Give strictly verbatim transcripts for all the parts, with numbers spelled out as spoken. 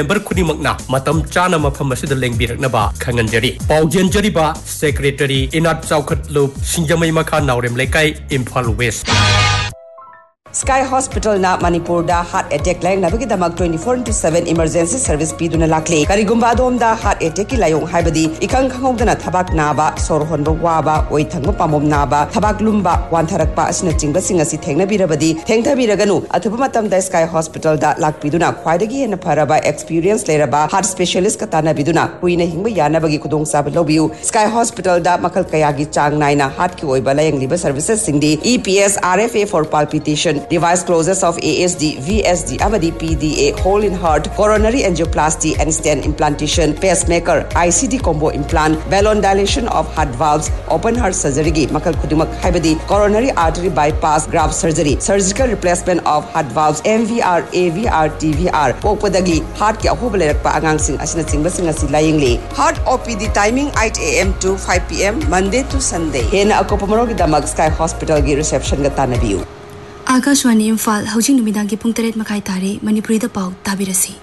बर खुदिमकना मतम चाना मफम असिद लेंबिरकनबा खंगनजरी पाउजेनजरीबा सेक्रेटरी इनात चौखटलुप सिंजमई मखा नावरेम लेकाई Imphal waste Sky Hospital na Manipur da heart attack lang nabagi damak twenty-four into seven emergency service piduna lakli karigumba dom da heart attack ki layong haibadi ikang khangogdana thabak naba sor honba waba oi thangba pamom naba thabak lumba wantharakpa asina chingba singa si thengna birabadi thengtha biraganu athuba matam da Sky Hospital da lakpiduna khwaidagi hena faraba experience leraba heart specialist ka tana biduna huina hingba yana bagi kudong sab lobiu Sky Hospital da makal kayagi chang naina heart ki oiba layang liba services singdi E P S R F A for palpitation device closures of A S D, V S D, Amadi P D A, hole in heart, coronary angioplasty and stent implantation, pacemaker, I C D combo implant, balloon dilation of heart valves, open heart surgery gi makal kudumak haibadi coronary artery bypass graft surgery, surgical replacement of heart valves, M V R, A V R, T V R, popadagi heart ki ahubal lerakpa angang sing asina singba singa si layingli. Heart O P D timing eight A M to five P M Monday to Sunday. Hena akopamaro gi damak Sky Hospital gi reception ga tanabiu. Akashvani Imphal हौजिंग नुमिदांगी पुंग तरेत मखाई तारे मणिपुरी दा पाउ ताबिरसी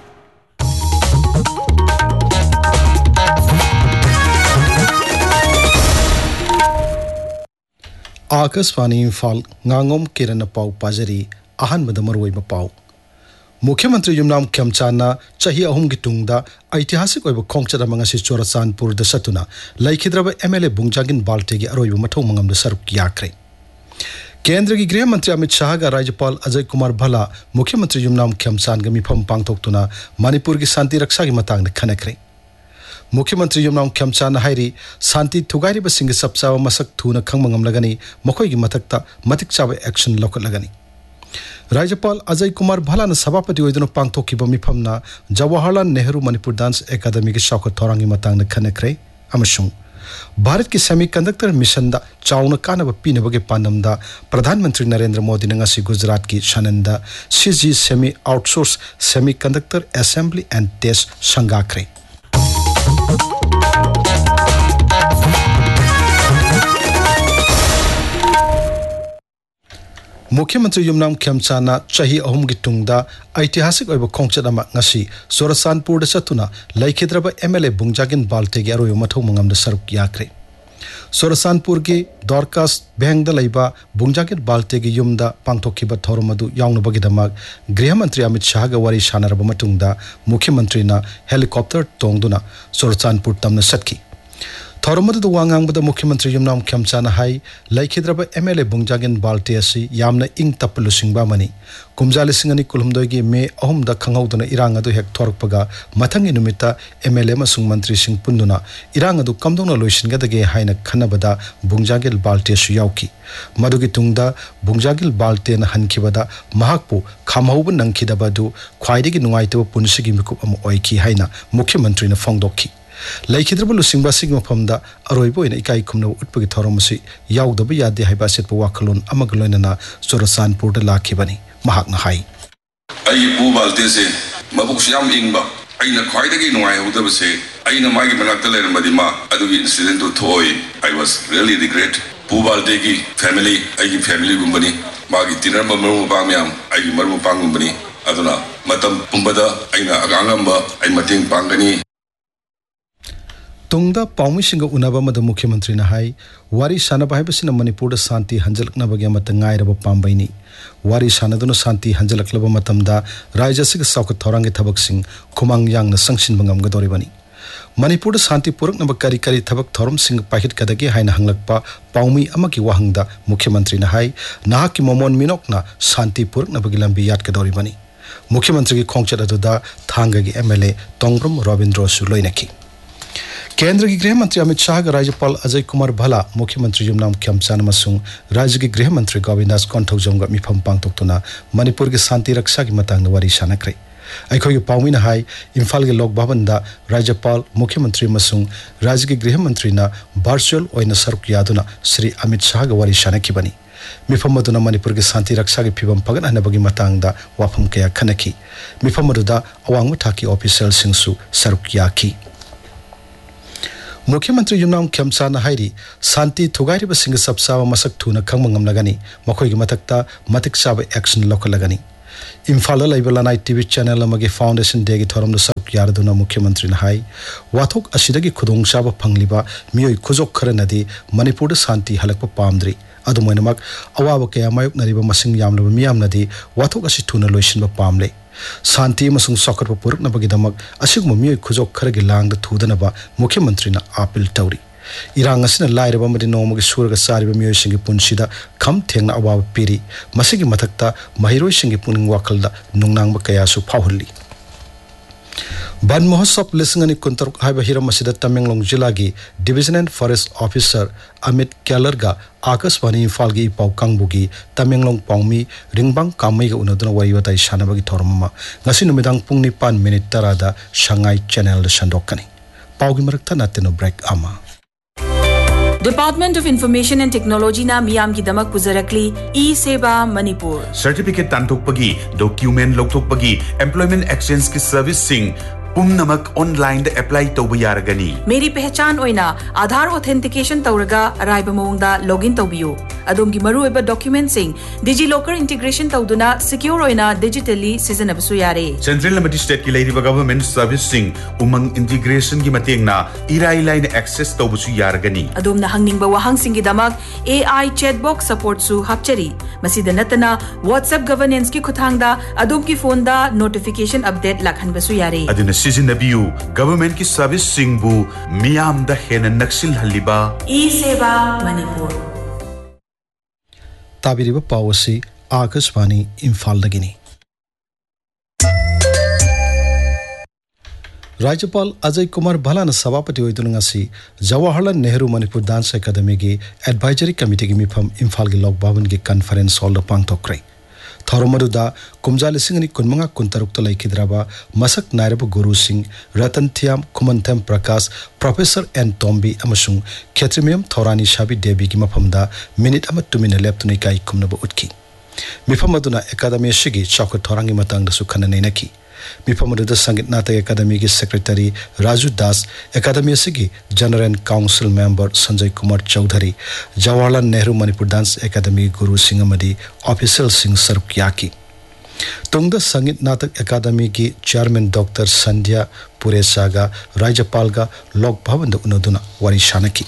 आकाशवाणी इम्फाल nganगom किरण पाउ पाजरी अहन मदमरवई पाउ मुख्यमंत्री युमनाम खेमचाना चाही अहुम की तुंगदा ऐतिहासिक ओइब खोंगचद Mangsi चोरचानपुर the सतुना लैखिद्रब MLA बुंगजागिन बाल्टे की अरोइब मथौ मंगम द सरुक याख्रे केंद्र की गृह मंत्री अमित शाह का राज्यपाल अजय कुमार भला मुख्यमंत्री युमनाम खेमचान का मिफम पांगथोक्तुना मणिपुर की शांति रक्षा की मतंग खनखरे मुख्यमंत्री युमनाम खेमचान हाइरी शांति थुगाइरिब सिंग सबचाव मसक थुना खंगमंगम लगनी मखोई की मतकता मतिक चाव एक्शन लौकत लगनी राज्यपाल अजय कुमार भला ने सभापति ओइदुना पांगथोकिब मिफमना जवाहरलाल नेहरू मणिपुर डांस एकेडमी की शौकत थौरांगी मतंग खनखरे अमसुंग भारत की सेमीकंडक्टर मिशन दा चाउना कानब पीनबगे पांडमदा प्रधानमंत्री नरेंद्र मोदी ने ngasi गुजरात की शानंदा CG semi outsource semiconductor assembly and test संगाखरे मुख्यमंत्री युमनाम खेमचाना चाही अहुम की तुंगदा ऐतिहासिक ओइब खोंगचद अमा ngasi सोरसानपुर द सतुना लैखिद्रब एमएलए बुंगजागिन बाल्टे की अरोय मथौ मंगम द सरुक याख्रे सोरसानपुर की दरकास बेंग द लैबा बुंगजागिन बाल्टे की युमदा पांगथोखिब थौरमदु यावनबगी दमाग गृह मंत्री अमित शाह गा वारी शानरब मतुंगदा मुख्यमंत्री ना हेलीकॉप्टर तोंगदुना सोरसानपुर तमना सटकी थौरमदु वांगांगबद मुख्यमंत्री युमनाम खेमचाना हाई लैखिद्रब एमएलए बुंगजागिन बाल्टे असि यामना इंग तपलुसिंगबा मनी कुमजा लिसिंग अनि कुलुमदोगी मे अहुम द खंगौदुना इरांग अदु हेक थोरकपगा मथंगी नुमिता एमएलए मसुंग मंत्री सिंह पुंदुना इरांग अदु कमदोंना लोइसिनगदगे हाइना खन्नबदा बुंगजागिल बाल्टे सु याउकी मदुगी तुंगदा बुंगजागिल बाल्टे न हनखिबदा महाकपु खामहौब नंखिदबदु ख्वाइदिगी नुंगाइतब पुनसिगी मिकुप अम ओइकी हाइना मुख्यमंत्री न फोंगदोखी लैखिद्रब लुसिंगबा सिग मफमदा अरोइबो इन इकाई खुमनब उत्पगी थौरमसि याउदब यादे हाइबा सेटप वाखलोन अमग लोइनना सोरसानपुर द लाखिबनी महाकना हाई आई पु बाल्टे से मबुक याम इंगबा आइना ख्वाइदगी नुंगाइ होदब से आइना मागी मनाक्ता लेरमदि मा अदुगी इंसिडेंट तो थोई आई वाज रियली रिग्रेट पु बाल्टे की फैमिली आई की फैमिली गुंबनी मागी तिनरम मरमु पांगयाम आई की मरमु पांगुंबनी अदुना मतम पुंबदा आइना अगांगंबा आई मतेंग पांगनी तुंगदा पाउमिसिंग उनबा मद मुख्यमंत्री न हाई वारी सानब हाइबसिन मणिपुर शांति हंजलकनबगे मत गायरब पांबैनी वारी सानदुन शांति हंजलकलब मतमदा राज्यसिग साउक थौरांगे थबकसिंग खुमांग यांगन संगसिन बंगमगदोरिबनी मणिपुर शांति पुरकनब करी करी थबक थौरम सिंग पाहित कदगे हाइना हंगलकपा पाउमी अमकी वाहंगदा मुख्यमंत्री न हाई नाहकी मोमोन मिनोकना शांति पुरकनबगे लंबी यादकदोरिबनी मुख्यमंत्री की खोंगचद अदुदा थांगगी एमएलए तोंग्रम रविंद्र सु लोइनकी केंद्र की गृह मंत्री अमित शाह का राज्यपाल अजय कुमार भला मुख्यमंत्री युमनाम खेमचान मसुंग राज्य की गृह मंत्री गोविंदास कोंथौजोंग मिफम पांगथोक्तुना मणिपुर की शांति रक्षा की मतंग वारी सानख्रे अखोई पाउमिन हाई इम्फाल के लोक भवन दा राज्यपाल मुख्यमंत्री मसुंग राज्य की गृह मंत्री ना वर्चुअल ओइना सरुक यादुना श्री अमित शाह का वारी सानखिबनी मिफम मदुना मणिपुर की शांति रक्षा की फिवम पगन हनबगी मतंगदा वाफम कया खनखी मिफम मदुदा अवांग थाकी ऑफिशियल सिंगसु सरुक याखी मुख्यमंत्री युमनाम खेमचान हाइरी शांति थुगाइरिब सिंग सबचाव मसक थुना खंगमंगम लगनी मखोई मतकता मतिक चाव action लौकलगनी Imphal live लानाई TV channel अमगे foundation day की थोरम सब यारदुना मुख्यमंत्री हाई वाथोक असिदगी खुदोंगचाब फंगलिबा मियोय खुजोक खरनदी मणिपुर शांति हलक पामद्री अदुमैनमक अवाब कया मायोकनरिबा मसिंग यामलबा मियामनदी वाथोक असि थुना लोइसिनबा पामले शांति अमसुंग सौकरप पुरकनबगिदमक असिगुम मियोय खुजोक खरगी लांगद थुदनबा मुख्यमंत्रीना अपील तौरी इरांग असिना लाइरबा मदि नोमगी सुरग सारिबा मियोयसिंगी पुंसिदा खम थेंगना अवाब पीरी मसिगी मथक्ता महिरोयसिंगी पुनिंग वाखलदा नुंगनांगबा कयासु फाहुल्ली वन महोत्सव लिसिंगनी कुंतरुक हाइबा हिरम मसिदा तमेंगलोंग जिला की division and forest officer Amit कैलरगा Akashvani Imphal की पाउ कांगबुगी Tamenglong पाउमी रिंगबांग कामैगा उनदुना worry वताई सानबगी थोरममा ngasi numidang pung nipan minute tarada shanghai channel da sandokani paugi marakta nateno break ama Department of Information and Technology na miyam ki damak puzarakli e-seva Manipur Certificate tanthokpagi document lokthokpagi employment exchange ki service sing पुमनमक online the apply तौब यारगनी मेरी पहचान ओइना आधार authentication तौरगा अराइब मोंगदा login तौबियो अदोम की मरु एबा document सिंग digi locker integration तौदुना secure ओइना digitally सिजनबसु यारे central लमदी state की लेरिबा government service सिंग उमंग integration की मतेंगना Irai line access तौबसु यारगनी अदोम ना हंगनिंग बा वहांग सिंग की दमक एआई चैट बॉक्स सपोर्ट सु हपचरी मसीदा नतना व्हाट्सएप गवर्नेंस की खुथांगदा अदोम की फोन दा नोटिफिकेशन अपडेट लाखनबसु यारे अदुना सिजनबियु गवर्नमेंट की सर्विस सिंगबु मियाम द हेन नक्सिल हल्लिबा ई-सेवा मणिपुर ताबिरिबा पावसी आकाशवाणी इम्फाल दगिनी राज्यपाल अजय कुमार भलाना सभापति होइदुनंगासी जवाहरलाल नेहरू मणिपुर डांस एकेडमी की एडवाइजरी कमिटी की मिफम इम्फाल की लोक भवन की कॉन्फ्रेंस हॉल पांगथोक्रे थौरमदुदा कुमजा लिसिंगनी कुनमंगा कुंतरुक लैखिद्राबा मसक नायरब गुरु सिंह रतन थियाम कुमनथम प्रकाश प्रोफेसर एन टोम्बी अमसुंग खेत्रिमियम थौरानी शाबी देवी की मफमदा मिनिट अम तुमिन लेप्तुनै काई कुमनब उठकी मिफम अदुना एकेडमी सिगी चौक थौरांगी मतंगदसु खननैनकी मिफम अदुदा संगीत नाटक एकेडमी की secretary Raju Das academy सिगी general council member Sanjay Kumar Chaudhary Jawaharlal Nehru Manipur dance academy Guru Singh मदी ऑफिशियल सिंह सरक्याकी तुंगद संगीत नाटक एकेडमी की चेयरमैन डॉक्टर संध्या पुरेसागा राज्यपाल का लोक भवन उनदुना वरी शानकी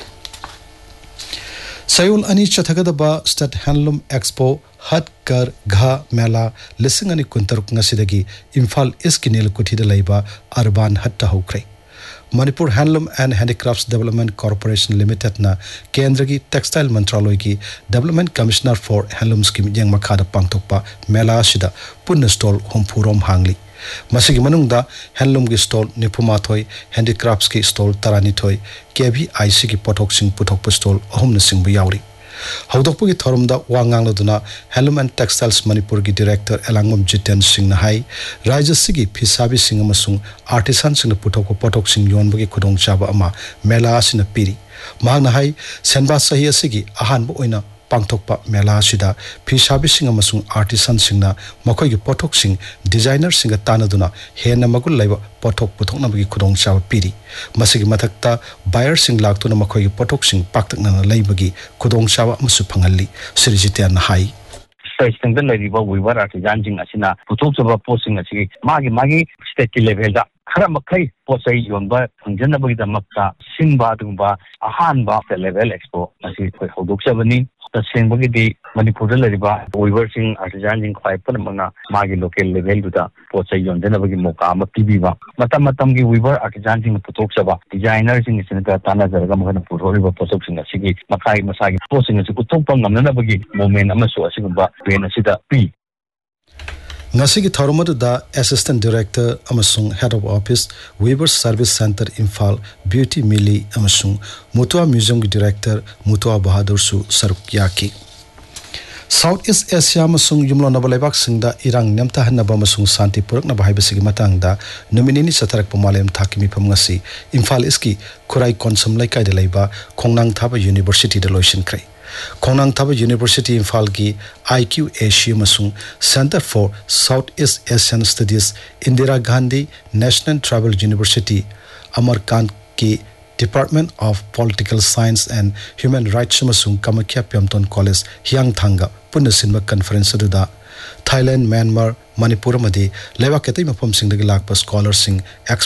सयोल अनि चथगदबा स्टेट हैंडलूम एक्सपो हट कर घा मेला लिसिंग अनि कुंतरुक ngasiदगी इम्फाल ईस्ट की नीलकुठीदा लैबा urban Hatta होख्रे Manipur handloom and handicrafts development corporation limited ना केंद्र की टेक्सटाइल मंत्रालय की development commissioner for handloom scheme young मखादा पांगथोकपा मेला असिदा पुन्न स्टॉल होमफुरोम हांगली मसिगी मनुंगदा हैंडलूम की स्टॉल निफुमाथोय हैंडीक्राफ्ट्स की स्टॉल तरानीथोय केवी आईसी की पोथोक सिंग पुथोक stall अहुम Singh यावरी हौदोकपुगी थोरमदा वांगांगलदुना handloom and textiles Manipur की डायरेक्टर एलांगम जितेन सिंह हाई राज्य सिगी फिसाबी सिंह अमसुंग आर्टिसान सिंह पुथोक पोथोक सिंह योनबगी खुदोंचाबा अमा मेला असिना पीरी मांगना हाई सेनबा सही असिगी अहानबो ओइना पांगथोकपा मेला असिदा फिसाबी सिंह अमसुंग आर्टिसान सिंहना मखोयगी पोथोक सिंह डिजाइनर सिंह तानदुना हेन मगुल लैबा पोथोक पुथोकनबगी खुदोंचाबा पीरी मसिगी मथक्ता buyer Singh लाक्तुना मखोयगी पोथोक Singh पाक्तकना लैबगी खुदोंचाबा अमसु फंगल्ली श्रीजित्यान high state लैरिबा Weaver आर्टिजान Singh असिना पुथोकचबा पोसिंग असिगी मागी मागी स्टेट की लेवल दा खरा मखै पोसै योनबा फंजनबगीदमक्ता सिंबा दुबा अहानबा लेवल एक्सपो असि कोइ हौदोकचबनी तसेंबगीदी मणिपुर लैरिबा वीवर सिंह आर्टिजान सिंह खाइ पनमना मागी लोकल लेवल दुदा पोसै योनजनबगी मौका अमा पिबिबा मतम मतम की वीवर आर्टिजान सिंह पुथोकचबा डिजाइनर सिंह सिनका ताना जरगा मखना पुरोरिबा पोसोक सिंह असिगी मखाइ मसागी पोसिंग असि उतोपा ngamnanabagi moment अमसु असिगुबा pen असिदा P ngasi ki thoromadu assistant director amasung head of office Weaver service center Imphal beauty mili amasung Mutua museum ki director Mutua Bahadur su sarukyaki South East Asia amasung yumlo nabalebak singda irang nemta hanaba amasung santi purak na bahai basigi matangda nominini satarak pamalem thakimi pamngasi Imphal iski kurai konsum laikai de leiba khongnang thaba university de loishin krai Konang Thaba University Imphal की I Q Asia Masung Center for Southeast Asian Studies Indira Gandhi National Tribal University Amarkant की Department of Political Science and Human Rights Masung Kamakya Pyamton College Hyang Thanga Punna Sinba Conference Aduda Thailand Myanmar Manipur Madi Lewa Ketai Mapam Singh Dagi Lakpa Scholar Singh